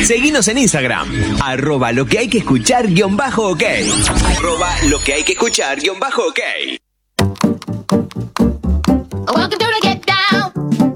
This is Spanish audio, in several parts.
Seguinos en Instagram, @lo que hay que escuchar _ok. @lo que hay que escuchar _ok. Welcome to the Get Down.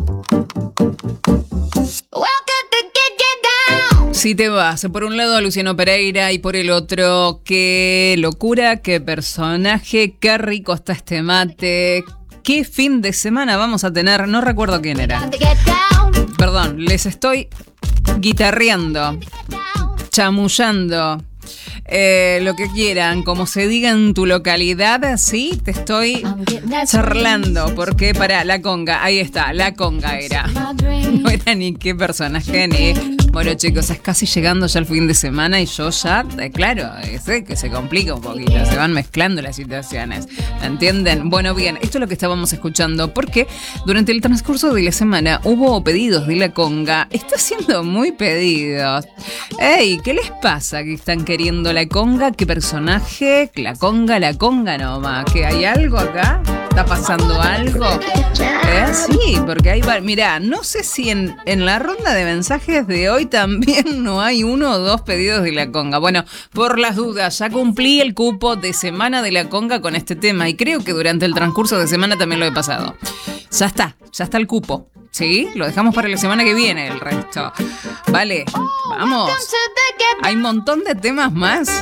Welcome to Get Down. Si te vas por un lado a Luciano Pereira y por el otro, qué locura, qué personaje, qué rico está este mate, qué fin de semana vamos a tener, no recuerdo quién era. Perdón, les estoy guitarreando, chamullando, lo que quieran, como se diga en tu localidad, sí, te estoy charlando, porque para la conga, ahí está, la conga era. No era ni qué personaje, ni... Bueno, chicos, es casi llegando ya el fin de semana y yo ya, claro, sé que se complica un poquito, se van mezclando las situaciones, ¿entienden? Bueno, bien, esto es lo que estábamos escuchando, porque durante el transcurso de la semana hubo pedidos de la conga, está siendo muy pedidos. Ey, ¿qué les pasa que están queriendo la conga? ¿Qué personaje? La conga nomás, ¿que hay algo acá? ¿Está pasando algo? Sí, porque ahí va, mirá, no sé si en la ronda de mensajes de hoy también no hay 1 o 2 pedidos de la conga. Bueno, por las dudas, ya cumplí el cupo de semana de la conga con este tema y creo que durante el transcurso de semana también lo he pasado. Ya está el cupo. ¿Sí? Lo dejamos para la semana que viene el resto. Vale, vamos. Hay un montón de temas más.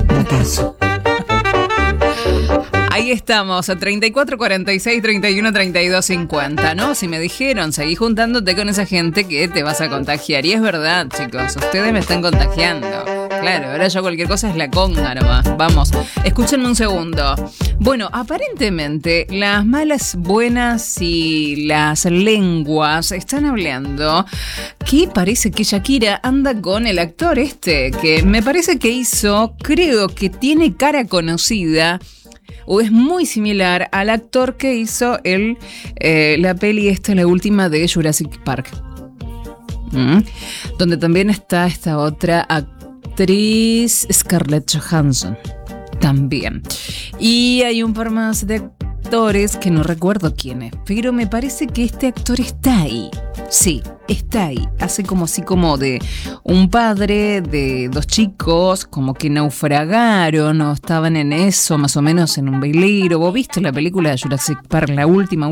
Ahí estamos, a 34, 46, 31, 32, 50, ¿no? Si me dijeron, seguí juntándote con esa gente que te vas a contagiar. Y es verdad, chicos, ustedes me están contagiando. Claro, ahora ya cualquier cosa es la conga nomás. Vamos, escúchenme un segundo. Bueno, aparentemente las malas, buenas y las lenguas están hablando que parece que Shakira anda con el actor que me parece que hizo, creo que tiene cara conocida, o es muy similar al actor que hizo la peli la última de Jurassic Park. Donde también está esta otra actriz, Scarlett Johansson. También. Y hay un par más de actores que no recuerdo quién es, pero me parece que este actor está ahí. Sí, está ahí. Hace como de un padre de 2 chicos, como que naufragaron o estaban en eso, más o menos en un velero. ¿Vos viste la película de Jurassic Park, la última?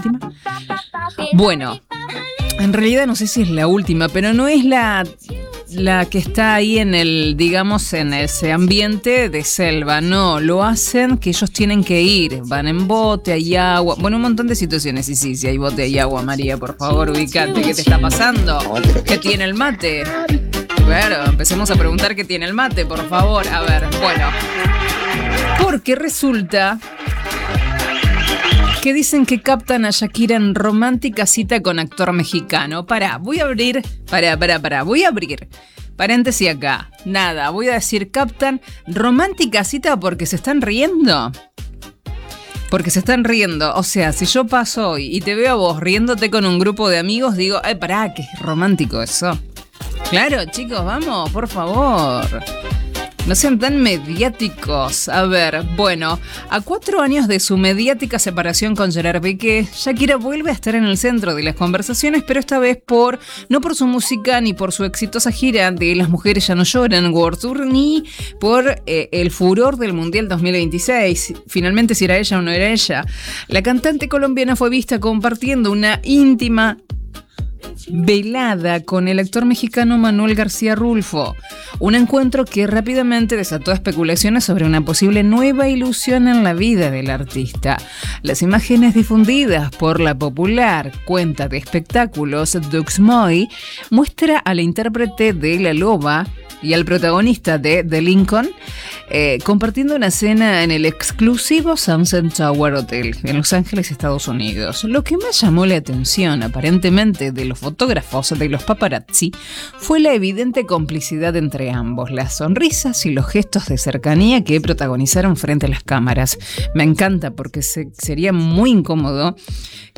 Bueno, en realidad no sé si es la última, pero no es la que está ahí en en ese ambiente de selva. No, lo hacen que ellos tienen que ir. Van en bote, hay agua. Bueno, un montón de situaciones. Y sí, hay bote, hay agua. María, por favor, ubícate. ¿Qué te está pasando? ¿Qué tiene el mate? Claro, empecemos a preguntar qué tiene el mate, por favor. A ver, bueno. Porque resulta que dicen que captan a Shakira en romántica cita con actor mexicano. Voy a abrir. Paréntesis acá. Nada, voy a decir captan romántica cita porque se están riendo. O sea, si yo paso hoy y te veo a vos riéndote con un grupo de amigos, digo, que es romántico eso. Claro, chicos, vamos, por favor. No sean tan mediáticos. A ver, bueno, a 4 años de su mediática separación con Gerard Piqué, Shakira vuelve a estar en el centro de las conversaciones, pero esta vez no por su música ni por su exitosa gira de Las Mujeres Ya No Lloran World Tour, ni por el furor del Mundial 2026. Finalmente, si era ella o no era ella. La cantante colombiana fue vista compartiendo una íntima velada con el actor mexicano Manuel García Rulfo. Un encuentro que rápidamente desató especulaciones sobre una posible nueva ilusión en la vida del artista. Las imágenes difundidas por la popular cuenta de espectáculos Duxmoy muestra a la intérprete de La Loba y al protagonista de The Lincoln compartiendo una cena en el exclusivo Sunset Tower Hotel en Los Ángeles, Estados Unidos. Lo que más llamó la atención, aparentemente, de los fotógrafos de los paparazzi fue la evidente complicidad entre ambos, las sonrisas y los gestos de cercanía que protagonizaron frente a las cámaras. Me encanta porque sería muy incómodo